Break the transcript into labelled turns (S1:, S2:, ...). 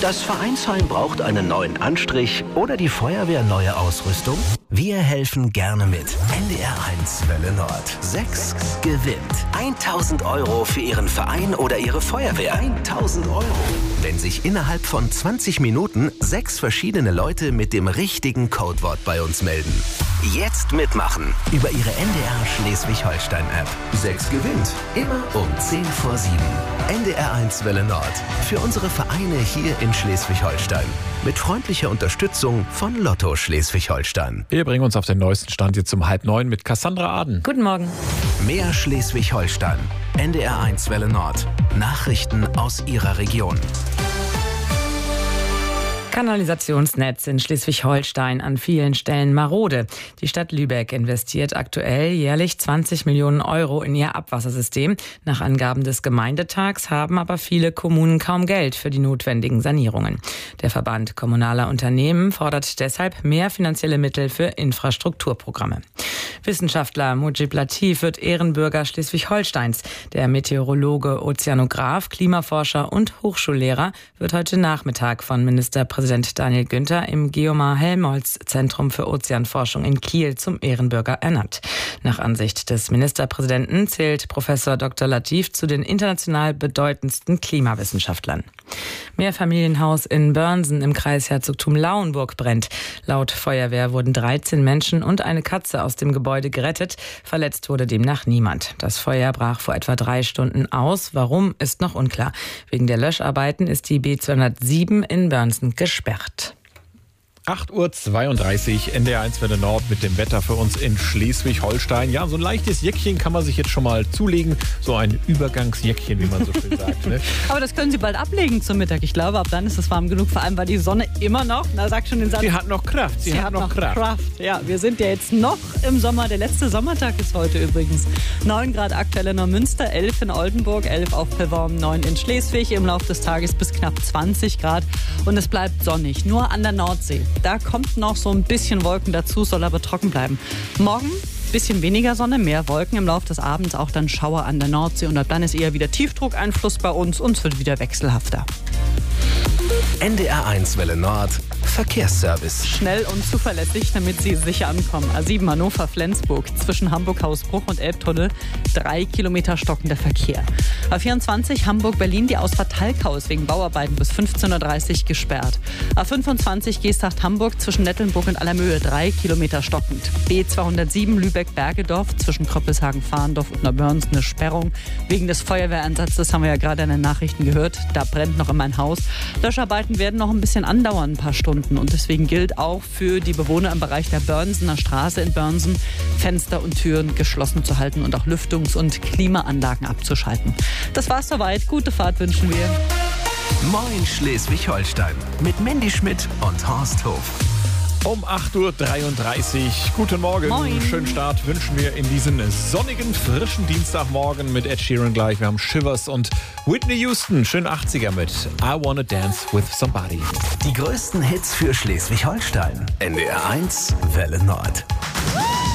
S1: Das Vereinsheim braucht einen neuen Anstrich oder die Feuerwehr neue Ausrüstung? Wir helfen gerne mit. NDR1 Welle Nord. 6 gewinnt 1.000 € für Ihren Verein oder Ihre Feuerwehr. 1.000 €. Wenn sich innerhalb von 20 Minuten 6 verschiedene Leute mit dem richtigen Codewort bei uns melden. Jetzt mitmachen über Ihre NDR Schleswig-Holstein-App. 6 gewinnt. Immer um 10 vor 7. NDR1 Welle Nord. Für unsere Vereine hier in Schleswig-Holstein. Mit freundlicher Unterstützung von Lotto Schleswig-Holstein.
S2: Wir bringen uns auf den neuesten Stand jetzt um 8:30 mit Cassandra Aden.
S3: Guten Morgen.
S1: Mehr Schleswig-Holstein. NDR1 Welle Nord. Nachrichten aus Ihrer Region.
S3: Kanalisationsnetz in Schleswig-Holstein an vielen Stellen marode. Die Stadt Lübeck investiert aktuell jährlich 20 Millionen € in ihr Abwassersystem. Nach Angaben des Gemeindetags haben aber viele Kommunen kaum Geld für die notwendigen Sanierungen. Der Verband kommunaler Unternehmen fordert deshalb mehr finanzielle Mittel für Infrastrukturprogramme. Wissenschaftler Mujib Latif wird Ehrenbürger Schleswig-Holsteins. Der Meteorologe, Ozeanograf, Klimaforscher und Hochschullehrer wird heute Nachmittag von Ministerpräsident Daniel Günther im Geomar-Helmholtz-Zentrum für Ozeanforschung in Kiel zum Ehrenbürger ernannt. Nach Ansicht des Ministerpräsidenten zählt Professor Dr. Latif zu den international bedeutendsten Klimawissenschaftlern. Mehrfamilienhaus in Börnsen im Kreisherzogtum Lauenburg brennt. Laut Feuerwehr wurden 13 Menschen und eine Katze aus dem Gebäude gerettet. Verletzt wurde demnach niemand. Das Feuer brach vor etwa 3 Stunden aus. Warum, ist noch unklar. Wegen der Löscharbeiten ist die B207 in Börnsen gesperrt.
S2: 8:32 Uhr, NDR1 Welle Nord mit dem Wetter für uns in Schleswig-Holstein. Ja, so ein leichtes Jäckchen kann man sich jetzt schon mal zulegen. So ein Übergangsjäckchen, wie man so schön sagt. Ne?
S4: Aber das können Sie bald ablegen zum Mittag. Ich glaube, ab dann ist es warm genug. Vor allem, weil die Sonne immer noch, sag schon den Satz.
S2: Sie hat noch Kraft. Sie hat noch Kraft.
S4: Ja, wir sind ja jetzt noch im Sommer. Der letzte Sommertag ist heute übrigens. 9 Grad aktuell in Neumünster, 11 in Oldenburg, 11 auf Pellworm, 9 in Schleswig. Im Laufe des Tages bis knapp 20 Grad. Und es bleibt sonnig. Nur an der Nordsee. Da kommt noch so ein bisschen Wolken dazu, soll aber trocken bleiben. Morgen bisschen weniger Sonne, mehr Wolken, im Laufe des Abends auch dann Schauer an der Nordsee und ab dann ist eher wieder Tiefdruckeinfluss bei uns und es wird wieder wechselhafter.
S1: NDR1 Welle Nord. Verkehrsservice.
S4: Schnell und zuverlässig, damit Sie sicher ankommen. A7 Hannover-Flensburg zwischen Hamburg-Hausbruch und Elbtunnel 3 Kilometer stockender Verkehr. A24 Hamburg-Berlin, die Ausfahrt Talkau ist wegen Bauarbeiten bis 15:30 Uhr gesperrt. A25 Geesthacht-Hamburg zwischen Nettelnburg und Allermöhe 3 Kilometer stockend. B207 Lübeck-Bergedorf zwischen Kröppelshagen-Fahndorf und Neubörns eine Sperrung. Wegen des Feuerwehreinsatzes haben wir ja gerade in den Nachrichten gehört. Da brennt noch immer ein Haus. Löscharbeiten werden noch ein bisschen andauern, ein paar Stunden. Und deswegen gilt auch für die Bewohner im Bereich der Börnsener Straße in Börnsen, Fenster und Türen geschlossen zu halten und auch Lüftungs- und Klimaanlagen abzuschalten. Das war's soweit. Gute Fahrt wünschen wir.
S1: Moin Schleswig-Holstein mit Mandy Schmidt und Horst Hof.
S2: Um 8:33 Uhr. Guten Morgen.
S4: Moin.
S2: Schönen Start wünschen wir in diesen sonnigen, frischen Dienstagmorgen mit Ed Sheeran gleich. Wir haben Shivers und Whitney Houston. Schön 80er mit I Wanna Dance With Somebody.
S1: Die größten Hits für Schleswig-Holstein. NDR1 Welle Nord.